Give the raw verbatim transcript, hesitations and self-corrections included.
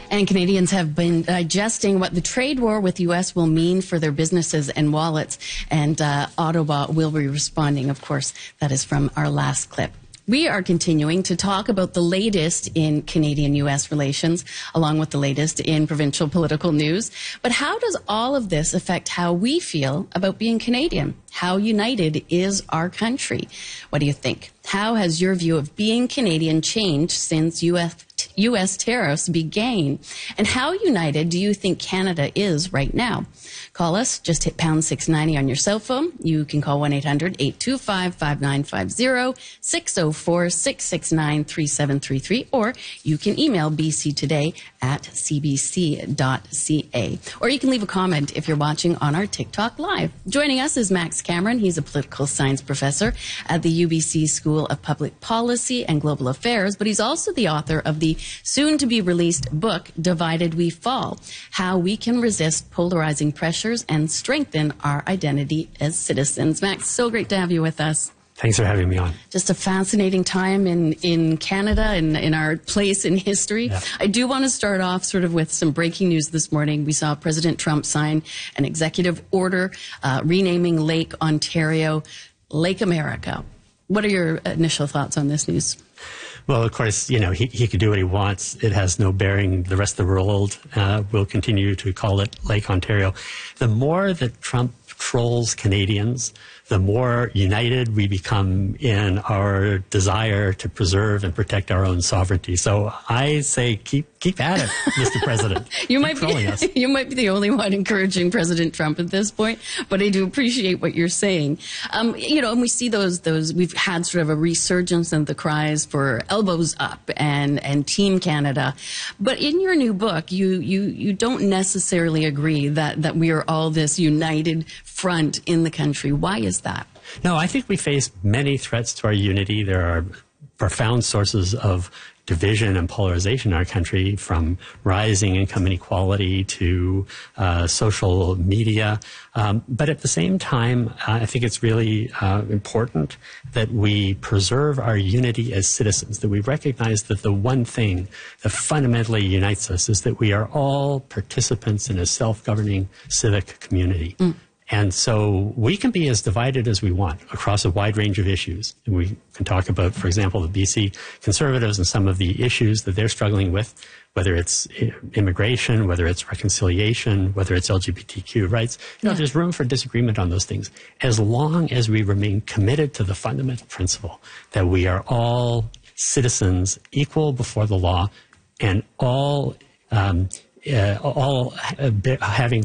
And Canadians have been digesting what the trade war with U S will mean for their businesses and wallets. And uh, Ottawa will be responding, of course. That is from our last clip. We are continuing to talk about the latest in Canadian-U S relations, along with the latest in provincial political news. But how does all of this affect how we feel about being Canadian? How united is our country? What do you think? How has your view of being Canadian changed since U S U S tariffs began? And how united do you think Canada is right now? Call us. Just hit pound six ninety on your cell phone. You can call one eight hundred eight two five five nine five zero, six zero four six six nine three seven three three, or you can email b c today at c b c dot c a. Or you can leave a comment if you're watching on our TikTok Live. Joining us is Max Cameron. He's a political science professor at the U B C School of Public Policy and Global Affairs, but he's also the author of the soon-to-be-released book, Divided We Fall, How We Can Resist Polarizing Pressures and Strengthen Our Identity as Citizens. Max, so great to have you with us. Thanks for having me on. Just a fascinating time in, in Canada and in our place in history. Yeah. I do want to start off sort of with some breaking news this morning. We saw President Trump sign an executive order uh, renaming Lake Ontario Lake America. What are your initial thoughts on this news? Well, of course, you know, he, he can do what he wants. It has no bearing. The rest of the world uh, will continue to call it Lake Ontario. The more that Trump trolls Canadians, the more united we become in our desire to preserve and protect our own sovereignty. So I say keep keep at it, Mister President. you might be us. You might be the only one encouraging President Trump at this point, but I do appreciate what you're saying. Um, you know, and we see those those we've had sort of a resurgence in the cries for elbows up and and Team Canada. But in your new book, you you you don't necessarily agree that that we are all this united front in the country. Why is that? No, I think we face many threats to our unity. There are profound sources of division and polarization in our country, from rising income inequality to uh, social media. Um, but at the same time, uh, I think it's really uh, important that we preserve our unity as citizens, that we recognize that the one thing that fundamentally unites us is that we are all participants in a self-governing civic community. Mm. And so we can be as divided as we want across a wide range of issues. And we can talk about, for example, the B C Conservatives and some of the issues that they're struggling with, whether it's immigration, whether it's reconciliation, whether it's L G B T Q rights. You know, yeah. There's room for disagreement on those things, as long as we remain committed to the fundamental principle that we are all citizens equal before the law and all, um, uh, all uh, having